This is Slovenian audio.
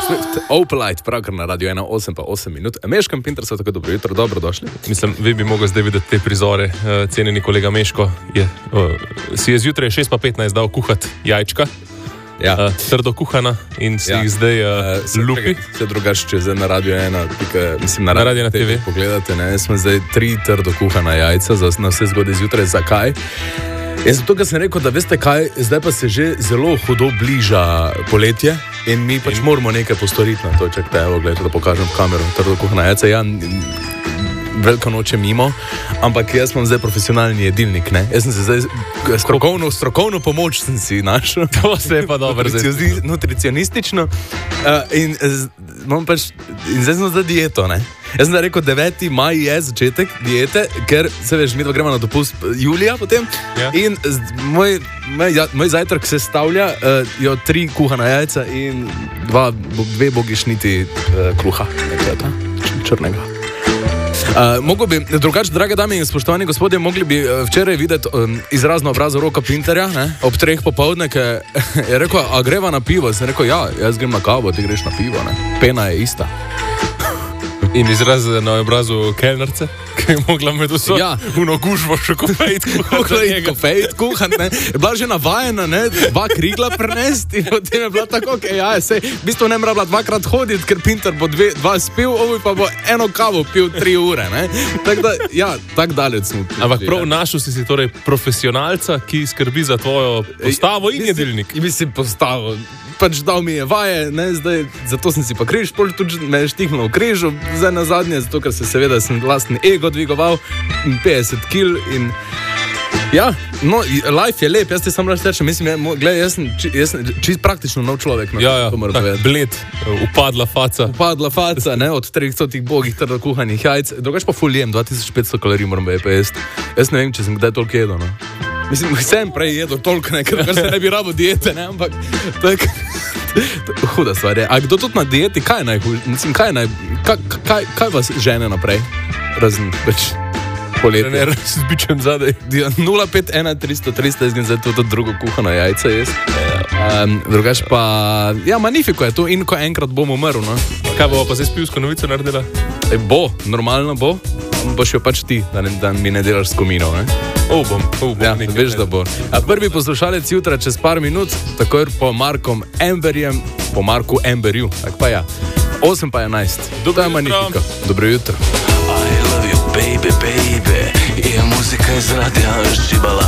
Swift, Opalite, pravkar na Radio 1, 8 pa 8 minut. Meško in Pinter so tako dobro jutro, dobrodošli. Mislim, vi bi mogli zdaj videti te prizore. Cenjeni kolega Meško si je zjutraj 6 pa 15 dal kuhati jajčka. Ja. Trdo kuhana in si jih zdaj lupi. Vse drugače, če na Radio 1, mislim, na Radio 1 TV pogledate, ne, smo zdaj 3 trdo kuhana jajca na vse zgodaj zjutraj. Zakaj? Zato, ker sem rekel, da veste kaj, zdaj pa se že zelo hudo bliža poletje in mi pač moramo nekaj postoriti na to. Čakajte, evo, gledajte, da pokažem v kamero. Trdo kuhana jajca, ja, veliko noče mimo, ampak jaz imam zdaj profesionalni jedilnik, ne. Jaz sem se zdaj strokovno pomoč sem si našel. To se je pa dobro zdaj. Nutricionistično. In zdaj sem zdaj dieto, ne. Jaz sem da rekel, 9. maj je začetek diete, ker se veš, mi dva gremo na dopust julija potem. Ja. In moj zajtrk se stavlja 3 kuhana jajca in 2 bogišniti kruha, črnega. Mogo bi, drugače, drage dame in spoštovani gospodje, mogli bi včeraj videti izrazno obrazo Roka Pinterja, ne, ob 3 popoldne, ki je rekel, a greva na pivo. Sem rekel, ja, jaz grem na kavo, ti greš na pivo, ne. Pena je ista. In izraz na obrazu kelnerce, ki je mogla med vso uno gužbo še kofejt kuhat, ne. Je bila že navajena, ne, 2 krigla prenesti in potem je bila tako, v bistvu ne mora bila 2-krat hoditi, ker Pinter bo 2 spil, ovoj pa bo 1 kavo pil 3 ure, ne. Tako da, ja, tak daleč smo. Ampak prav našel si torej profesionalca, ki skrbi za tvojo postavo in jedilnik. Mislim, postavo. Pač dal mi je vaje, ne, zdaj, zato sem si pa križ, pol tudi me je štihnil v križu, zdaj na zadnje, zato ker seveda sem lastni ego dvigoval, 50 kil in ja, no, life je lep, jaz ti sam rečem, mislim, gledaj, jaz sem čist praktično nov človek, no, to moram povedati. Bled, upadla faca, ne, od 300 bogih trdo kuhanih jajc, drugač pa ful jem, 2500 kalorij moram pa jesti. Jaz ne vem, če sem kdaj toliko jedel, no. Mislim, sem prej jedel toliko, ker se ne bi rabo diete, ne, ampak tak, huda stvar je. A kdo tudi na dieti, kaj je najhujš? Mislim, kaj vas žene naprej? Razen več poletje. Ne, s bičem zadaj. 051 300, jaz grem zdaj tudi drugo kuhano jajce jesti. Drugač pa, ja, magnifico je to in ko enkrat bom umrl, no. Kaj bo pa zdaj spivsko novico naredila? Normalno bo. Boš jo pač ti, da mi ne delaš s komino, ne? Bom. Ja, veš, da bo. A prvi poslušalec jutra čez par minut, takoj po Marku Emberju, tak pa ja. 8 pa 11. Dobro jutro. Dobro jutro. I love you, baby, baby. Je muzika iz radia šibala.